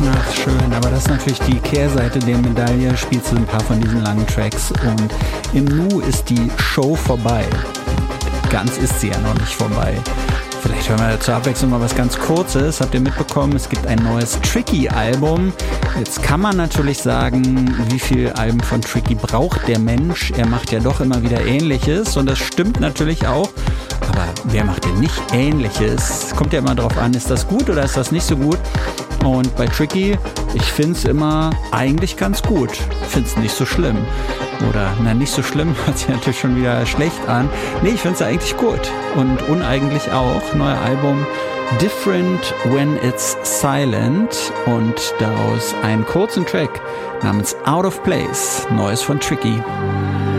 Ach, schön, aber das ist natürlich die Kehrseite der Medaille. Spielst du ein paar von diesen langen Tracks und im Nu ist die Show vorbei. Ganz ist sie ja noch nicht vorbei. Vielleicht hören wir zur Abwechslung mal was ganz Kurzes. Habt ihr mitbekommen, es gibt ein neues Tricky-Album. Jetzt kann man natürlich sagen, wie viele Alben von Tricky braucht der Mensch? Er macht ja doch immer wieder Ähnliches und das stimmt natürlich auch. Aber wer macht denn nicht Ähnliches? Kommt ja immer drauf an, ist das gut oder ist das nicht so gut? Und bei Tricky, ich finde es immer eigentlich ganz gut. Ich finde es nicht so schlimm. Oder, nicht so schlimm, hört sich natürlich schon wieder schlecht an. Nee, ich finde es eigentlich gut. Und uneigentlich auch. Neuer Album Different When It's Silent. Und daraus einen kurzen Track namens Out of Place. Neues von Tricky.